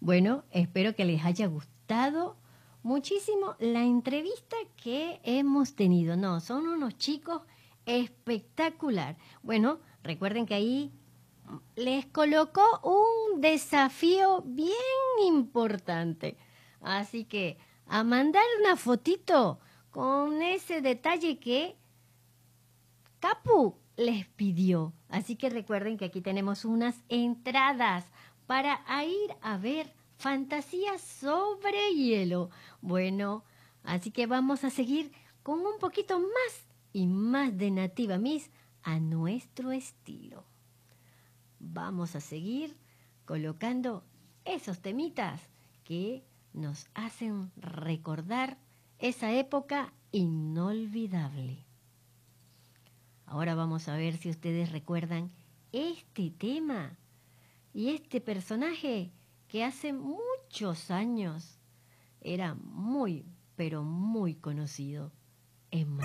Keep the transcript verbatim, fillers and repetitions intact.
Bueno, espero que les haya gustado muchísimo la entrevista que hemos tenido. No, son unos chicos espectacular. Bueno, recuerden que ahí les colocó un desafío bien importante. Así que a mandar una fotito con ese detalle que Capu les pidió. Así que recuerden que aquí tenemos unas entradas para ir a ver Fantasías sobre hielo. Bueno, así que vamos a seguir con un poquito más y más de Nativa Miss a nuestro estilo. Vamos a seguir colocando esos temitas que nos hacen recordar esa época inolvidable. Ahora vamos a ver si ustedes recuerdan este tema y este personaje que hace muchos años era muy, pero muy conocido. Emma.